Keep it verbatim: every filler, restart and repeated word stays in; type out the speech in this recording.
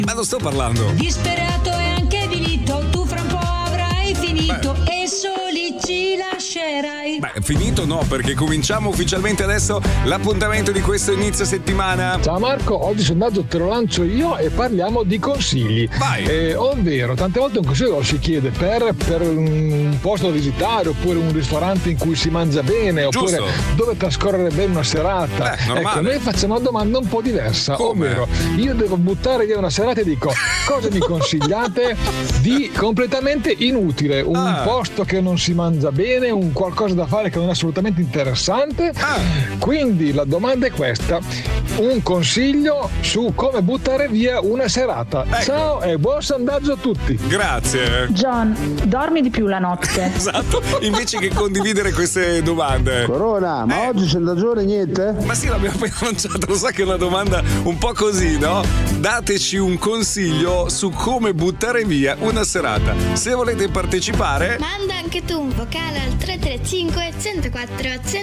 Ma non sto parlando. Disperato e anche vinito, tu fra un po' avrai finito. Beh. E soli ci lascerai. Beh, finito no, perché cominciamo ufficialmente adesso l'appuntamento di questo inizio settimana. Ciao Marco, oggi il sondaggio te lo lancio io e parliamo di consigli. Vai. Eh, ovvero, tante volte un consiglio lo si chiede per, per un posto da visitare, oppure un ristorante in cui si mangia bene, oppure Giusto. dove trascorrere bene una serata. Beh, normale. Ecco, noi facciamo una domanda un po' diversa. Come? Ovvero, io devo buttare via una serata e dico: cosa mi consigliate di completamente inutile? Un Ah. posto che non si mangia bene, un qualcosa da fare che non è assolutamente interessante? Ah. Quindi la domanda è questa: un consiglio su come buttare via una serata. Ecco. Ciao e buon sondaggio a tutti. Grazie. John, dormi di più la notte. Esatto, invece che condividere queste domande. Corona, ma Eh. oggi sondagione niente? Ma sì, l'abbiamo appena lanciato, lo sa che è una domanda un po' così, no? Dateci un consiglio su come buttare via una serata. Se volete partecipare, Manda anche tu un vocale al tre tre cinque, uno zero quattro,